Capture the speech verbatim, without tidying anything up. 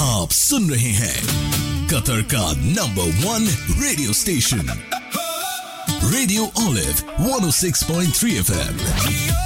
आप सुन रहे हैं कतर का number one radio station radio olive one ओ six point three F M.